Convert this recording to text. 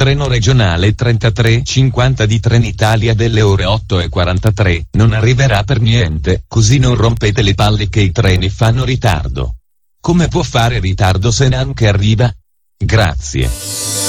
treno regionale 3350 di Trenitalia delle ore 8:43, non arriverà per niente, così non rompete le palle che i treni fanno ritardo. Come può fare ritardo se neanche arriva? Grazie.